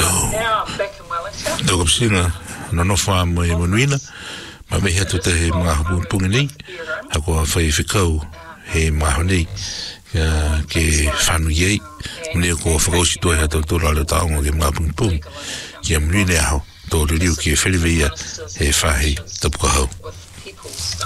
Tau kapsinga, no wha mai manuina, ma me hea tuta he mga pungi nei, ako whai whikau he maho nei, ke whanu iei, mnea ko whakausi tua hea tau tōra le taonga ke mga pungi, kia manuina aho, tō riu ke wheliweia he whahi tapuka hau.